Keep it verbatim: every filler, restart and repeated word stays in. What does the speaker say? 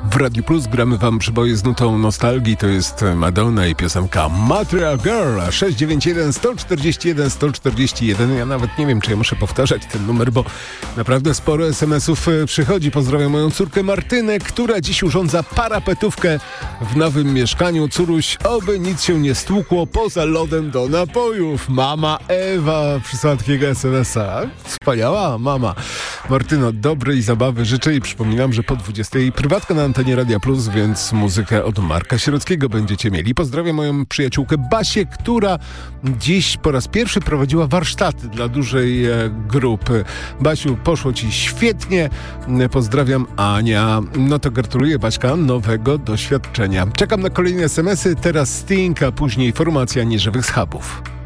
W Radiu Plus gramy wam przyboje z nutą nostalgii. To jest Madonna i piosenka Material Girl. sześć dziewięć jeden, sto czterdzieści jeden, sto czterdzieści jeden. Ja nawet nie wiem, czy ja muszę powtarzać ten numer, bo naprawdę sporo es em esów przychodzi. Pozdrawiam moją córkę Martynę, która dziś urządza parapetówkę w nowym mieszkaniu. Córuś, oby nic się nie stłukło poza lodem do napojów. Mama Ewa przysłała takiego es em esa. Wspaniała mama. Martyno, dobrej zabawy życzę i przypominam, że po dwudziestej prywatka na antenie Radia Plus, więc muzykę od Marka Sierockiego będziecie mieli. Pozdrawiam moją przyjaciółkę Basię, która dziś po raz pierwszy prowadziła warsztaty dla dużej e, grupy. Basiu, poszło ci świetnie. Pozdrawiam, Ania. No to gratuluję, Baśka, nowego doświadczenia. Czekam na kolejne es em esy. Teraz Sting, a później formacja Nieżywych Schabów.